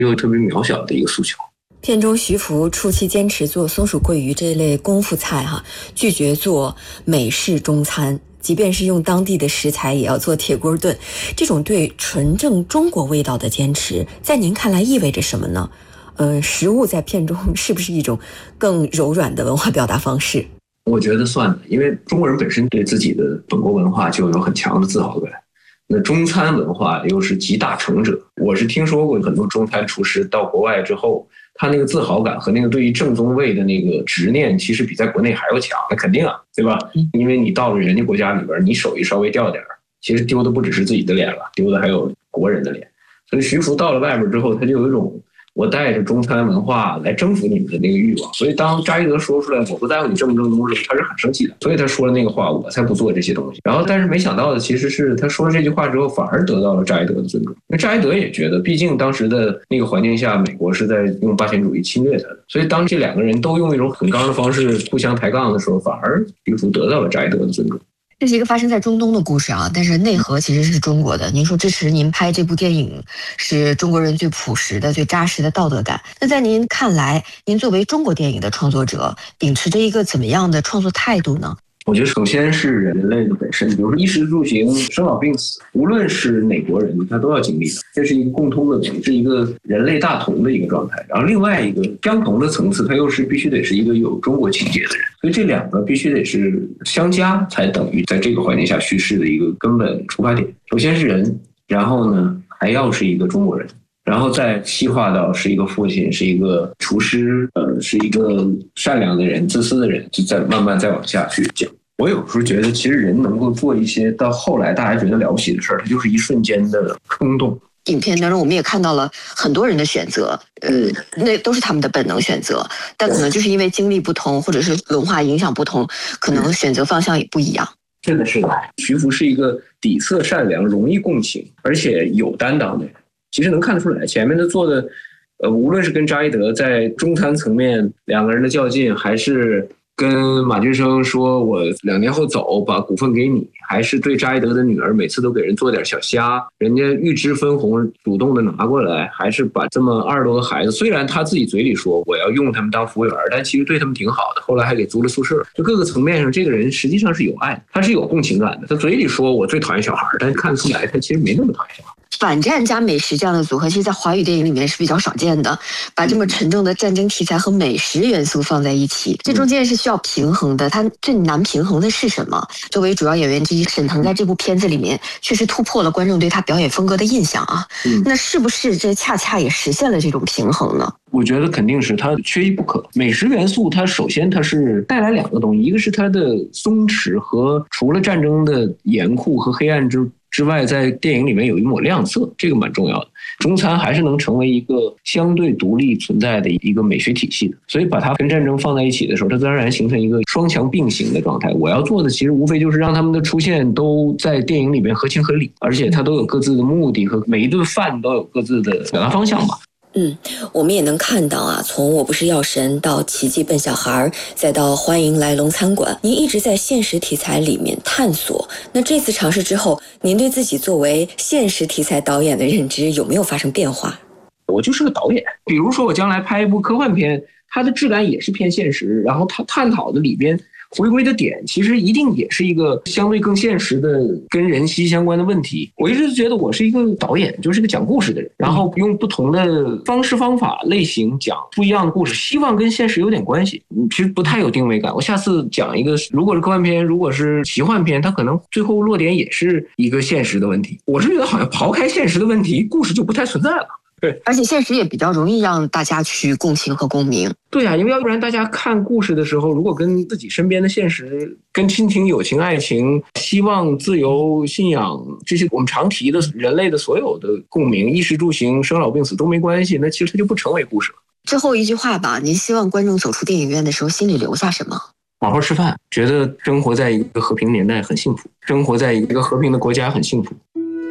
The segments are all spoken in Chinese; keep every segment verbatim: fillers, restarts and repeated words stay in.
又特别渺小的一个诉求。 片中徐福初期坚持做松鼠桂鱼这类功夫菜哈，拒绝做美式中餐，即便是用当地的食材也要做铁锅炖。这种对纯正中国味道的坚持，在您看来意味着什么呢？呃，食物在片中是不是一种更柔软的文化表达方式？ 我觉得算的，因为中国人本身对自己的本国文化就有很强的自豪感。那中餐文化又是集大成者，我是听说过很多中餐厨师到国外之后，他那个自豪感和那个对于正宗味的那个执念，其实比在国内还要强。那肯定啊，对吧？因为你到了人家国家里边，你手艺稍微掉点，其实丢的不只是自己的脸了，丢的还有国人的脸。所以徐福到了外边之后，他就有一种我带着中餐文化来征服你们的那个欲望。所以当扎伊德说出来我不在乎你正不正宗的时候，他是很生气的。所以他说了那个话，我才不做这些东西。然后但是没想到的其实是他说了这句话之后，反而得到了扎伊德的尊重。因为扎伊德也觉得，毕竟当时的那个环境下，美国是在用霸权主义侵略他的。所以当这两个人都用一种很刚的方式互相抬杠的时候，反而徐福得到了扎伊德的尊重。 这是一个发生在中东的故事啊，但是内核其实是中国的。您说支持您拍这部电影是中国人最朴实的、最扎实的道德感。那在您看来，您作为中国电影的创作者，秉持着一个怎么样的创作态度呢？ 我觉得首先是人类的本身，比如说衣食住行、生老病死，无论是哪国人，他都要经历的，这是一个共通的，是一个人类大同的一个状态。然后另外一个相同的层次，它又是必须得是一个有中国情节的人，所以这两个必须得是相加，才等于在这个环境下叙事的一个根本出发点。首先是人，然后呢还要是一个中国人。然后再细化到是一个父亲，是一个厨师，呃，是一个善良的人、自私的人，就再慢慢再往下去讲。我有时候觉得，其实人能够做一些到后来大家觉得了不起的事儿，它就是一瞬间的冲动。 影片当中我们也看到了很多人的选择，呃，那都是他们的本能选择，但可能就是因为经历不同，或者是文化影响不同，可能选择方向也不一样。 真的是的，徐福是一个底色善良、容易共情，而且有担当的人。其实能看得出来，前面的做的，呃，无论是跟扎伊德在中餐层面两个人的较劲，还是跟马俊生说我两年后走，把股份给你，还是对扎伊德的女儿每次都给人做点小虾，人家预知分红主动的拿过来，还是把这么二十多个孩子，虽然他自己嘴里说我要用他们当服务员，但其实对他们挺好的，后来还给租了宿舍。就各个层面上，这个人实际上是有爱，他是有共情感的。他嘴里说我最讨厌小孩，但看得出来他其实没那么讨厌小孩。 反战加美食这样的组合，其实在华语电影里面是比较少见的，把这么沉重的战争题材和美食元素放在一起，这中间是需要平衡的。它最难平衡的是什么？作为主要演员之一，沈腾在这部片子里面确实突破了观众对他表演风格的印象啊。嗯、那是不是这恰恰也实现了这种平衡呢？ 我觉得肯定是，它缺一不可。美食元素它首先它是带来两个东西，一个是它的松弛和除了战争的严酷和黑暗之之外，在电影里面有一抹亮色，这个蛮重要的。中餐还是能成为一个相对独立存在的一个美学体系的，所以把它跟战争放在一起的时候，它自然而然形成一个双强并行的状态。我要做的其实无非就是让他们的出现都在电影里面合情合理，而且它都有各自的目的和每一顿饭都有各自的表达方向吧。 嗯，我们也能看到啊，从我不是药神到奇迹笨小孩，再到欢迎来龙餐馆，您一直在现实题材里面探索。那这次尝试之后，您对自己作为现实题材导演的认知有没有发生变化？ 我就是个导演，比如说我将来拍一部科幻片，它的质感也是偏现实，然后它探讨的里边回归的点其实一定也是一个相对更现实的跟人息息相关的问题。我一直觉得我是一个导演，就是个讲故事的人，然后用不同的方式方法类型讲不一样的故事，希望跟现实有点关系。其实不太有定位感，我下次讲一个如果是科幻片，如果是奇幻片，它可能最后落点也是一个现实的问题。我是觉得好像刨开现实的问题，故事就不太存在了。对， 而且现实也比较容易让大家去共情和共鸣。 对啊，因为要不然大家看故事的时候，如果跟自己身边的现实、跟亲情、友情、爱情、希望、自由、信仰这些我们常提的人类的所有的共鸣，衣食住行、生老病死都没关系，那其实它就不成为故事了。 最后一句话吧，您希望观众走出电影院的时候心里留下什么？ 好好吃饭，觉得生活在一个和平年代很幸福，生活在一个和平的国家很幸福。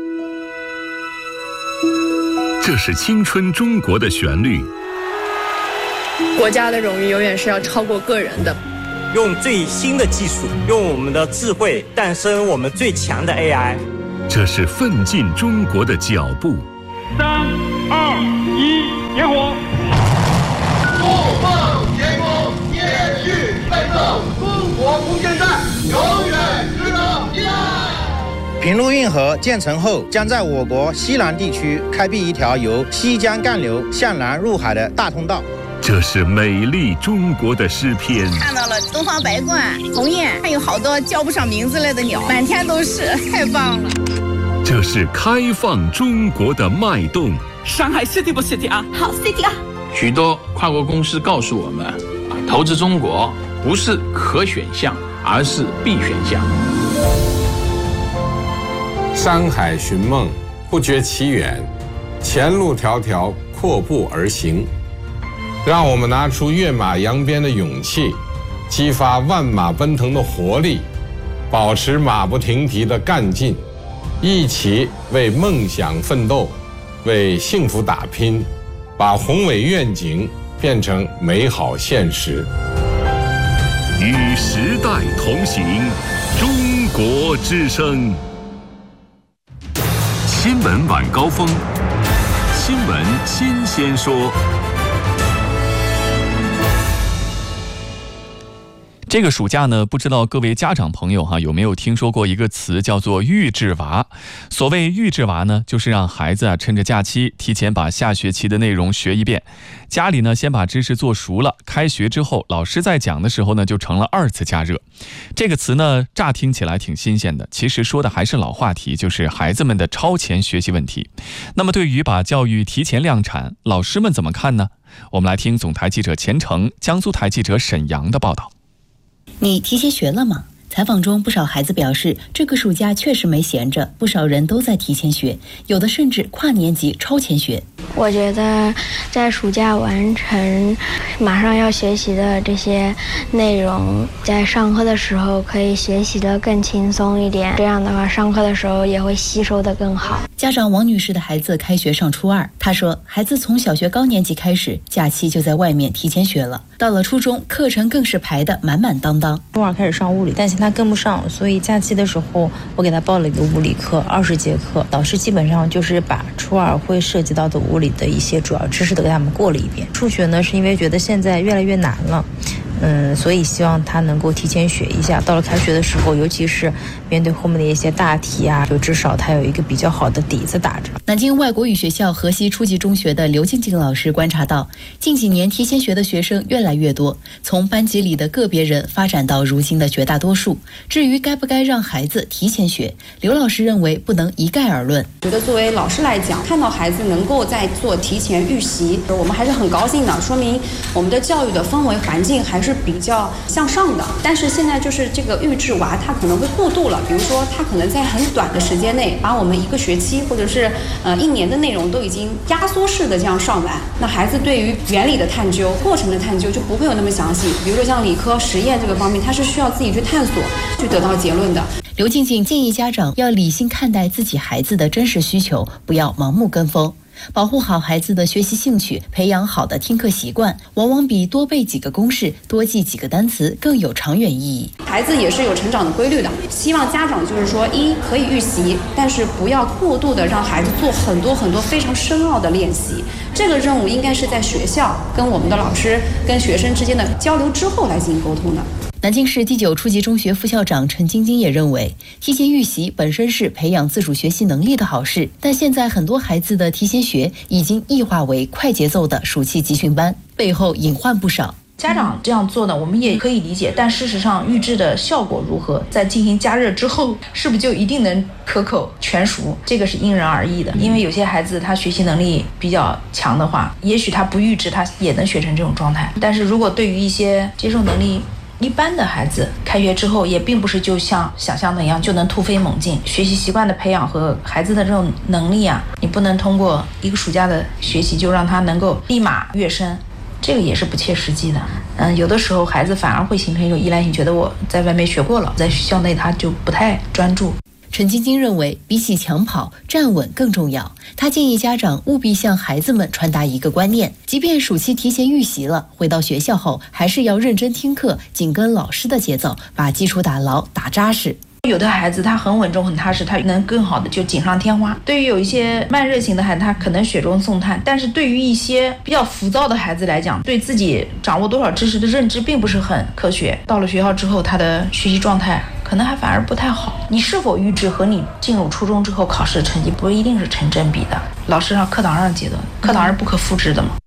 这是青春中国的旋律。 国家的荣誉永远是要超过个人的。 用最新的技术，用我们的智慧诞生我们最强的 A I。 这是奋进中国的脚步。 三二一。 我。 不忘前功，接续奋斗，中国空间站永远值得依赖。 平陆运河建成后，将在我国西南地区开辟一条由西江干流向南入海的大通道。 这是美丽中国的诗篇。 看到了东方白鹳、鸿雁，还有好多叫不上名字来的鸟，满天都是，太棒了。 这是开放中国的脉动。 上海 City 不 City 啊？ 好 City 啊！ 许多跨国公司告诉我们，啊，投资中国不是可选项，而是必选项。 山海寻梦，不觉其远；前路迢迢，阔步而行。让我们拿出跃马扬鞭的勇气，激发万马奔腾的活力，保持马不停蹄的干劲，一起为梦想奋斗，为幸福打拼，把宏伟愿景变成美好现实。 与时代同行，中国之声。新闻晚高峰，新闻新鲜说。 这个暑假呢，不知道各位家长朋友哈有没有听说过一个词叫做预制娃。所谓预制娃呢，就是让孩子啊趁着假期提前把下学期的内容学一遍，家里呢先把知识做熟了，开学之后老师在讲的时候呢就成了二次加热。这个词呢乍听起来挺新鲜的，其实说的还是老话题，就是孩子们的超前学习问题。那么对于把教育提前量产，老师们怎么看呢？我们来听总台记者钱程、江苏台记者沈阳的报道。 你提前学了吗？采访中，不少孩子表示，这个暑假确实没闲着，不少人都在提前学，有的甚至跨年级超前学。 我觉得在暑假完成马上要学习的这些内容，在上课的时候可以学习得更轻松一点，这样的话上课的时候也会吸收得更好。 家长王女士的孩子开学上初二，她说孩子从小学高年级开始，假期就在外面提前学了，到了初中课程更是排得满满当当。 初二开始上物理，但是他跟不上，所以假期的时候我给他报了一个物理课，二十节课，老师基本上就是把初二会涉及到的物理的一些主要知识都给他们过了一遍。数学呢是因为觉得现在越来越难了，嗯，所以希望他能够提前学一下，到了开学的时候，尤其是面对后面的一些大题啊，就至少他有一个比较好的底子打着。 南京外国语学校河西初级中学的刘静静老师观察到，近几年提前学的学生越来越多，从班级里的个别人发展到如今的绝大多数。至于该不该让孩子提前学，刘老师认为不能一概而论。 觉得作为老师来讲，看到孩子能够在做提前预习，我们还是很高兴的，说明我们的教育的氛围环境还是比较向上的。但是现在就是这个预制娃，他可能会过度了，比如说他可能在很短的时间内把我们一个学期或者是呃一年的内容都已经压缩式的这样上完，那孩子对于原理的探究、过程的探究就不会有那么详细。比如说像理科实验这个方面，他是需要自己去探索、去得到结论的。 刘静静建议家长要理性看待自己孩子的真实需求，不要盲目跟风。保护好孩子的学习兴趣，培养好的听课习惯，往往比多背几个公式、多记几个单词更有长远意义。 孩子也是有成长的规律的，希望家长就是说，一可以预习，但是不要过度的让孩子做很多很多非常深奥的练习。这个任务应该是在学校跟我们的老师、跟学生之间的交流之后来进行沟通的。 南京市第九初级中学副校长陈晶晶也认为，提前预习本身是培养自主学习能力的好事，但现在很多孩子的提前学已经异化为快节奏的暑期集训班，背后隐患不少。 家长这样做呢，我们也可以理解，但事实上预制的效果如何，在进行加热之后，是不是就一定能可口全熟？这个是因人而异的，因为有些孩子他学习能力比较强的话，也许他不预制他也能学成这种状态，但是如果对于一些接受能力一般的孩子，开学之后也并不是就像想象的一样就能突飞猛进。学习习惯的培养和孩子的这种能力啊，你不能通过一个暑假的学习就让他能够立马跃升，这个也是不切实际的。嗯，有的时候孩子反而会形成一种依赖性，觉得我在外面学过了，在校内他就不太专注。 陈晶晶认为，比起抢跑，站稳更重要。她建议家长务必向孩子们传达一个观念：即便暑期提前预习了，回到学校后还是要认真听课，紧跟老师的节奏，把基础打牢、打扎实。 有的孩子他很稳重很踏实，他能更好的就锦上添花。对于有一些慢热型的孩子，他可能雪中送炭，但是对于一些比较浮躁的孩子来讲，对自己掌握多少知识的认知并不是很科学，到了学校之后他的学习状态可能还反而不太好。你是否预制和你进入初中之后考试的成绩不一定是成正比的，老师让课堂上阶段，课堂是不可复制的嘛。